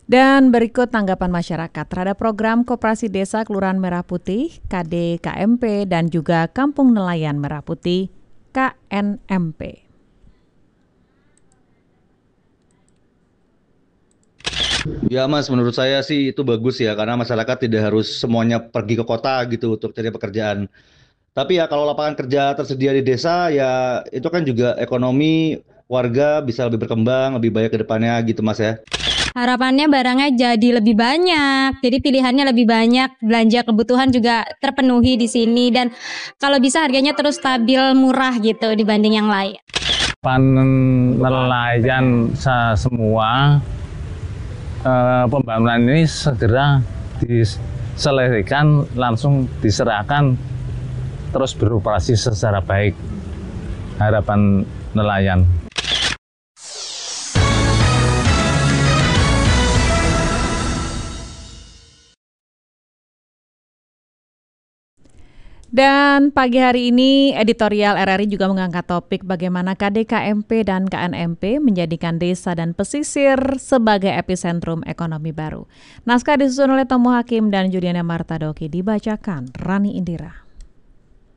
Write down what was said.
Dan berikut tanggapan masyarakat terhadap program Koperasi Desa Kelurahan Merah Putih, KDKMP, dan juga Kampung Nelayan Merah Putih, KNMP. Ya Mas, menurut saya sih itu bagus ya, karena masyarakat tidak harus semuanya pergi ke kota gitu untuk cari pekerjaan. Tapi ya kalau lapangan kerja tersedia di desa ya itu kan juga ekonomi warga bisa lebih berkembang, lebih banyak ke depannya gitu Mas ya. Harapannya barangnya jadi lebih banyak, jadi pilihannya lebih banyak, belanja kebutuhan juga terpenuhi di sini dan kalau bisa harganya terus stabil murah gitu dibanding yang lain. Nelayan semua pembangunan ini segera diselesaikan, langsung diserahkan, terus beroperasi secara baik. Harapan nelayan. Dan pagi hari ini editorial RRI juga mengangkat topik bagaimana KDKMP dan KNMP menjadikan desa dan pesisir sebagai epicentrum ekonomi baru. Naskah disusun oleh Tomo Hakim dan Juliana Martadoki, dibacakan Rani Indira.